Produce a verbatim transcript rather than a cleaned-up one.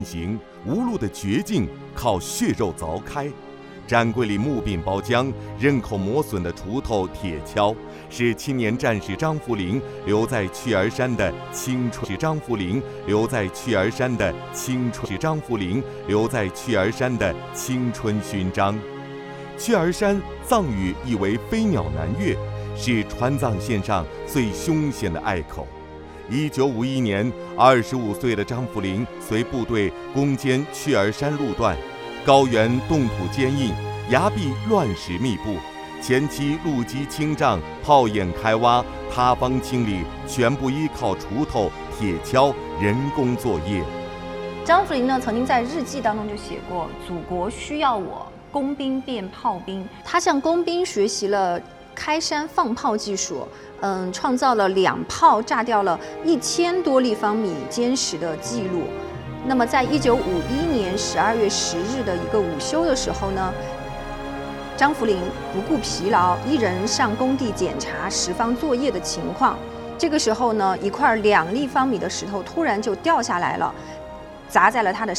行无路的绝境靠血肉凿开，展柜里木柄包浆、刃口磨损的锄头、铁锹，是青年战士张福龄留在雀儿山的青春。是张福龄留在雀儿山的青春。是张福龄留在雀儿山的青春勋章。雀儿山藏语意为飞鸟南岳，是川藏线上最凶险的隘口。一九五一年，二十五岁的张福龄随部队攻坚雀儿山路段，高原冻土坚硬，崖壁乱石密布，前期路基清障，炮眼开挖，塌方清理，全部依靠锄头、铁锹人工作业。 张福龄呢，曾经在日记当中就写过：“祖国需要我，工兵变炮兵。”他向工兵学习了开山放炮技术。嗯，创造了两炮炸掉了一千多立方米坚实的记录。那么，在一九五一年十二月十日的一个午休的时候呢，张福龄不顾疲劳，一人上工地检查石方作业的情况。这个时候呢，一块两立方米的石头突然就掉下来了，砸在了他的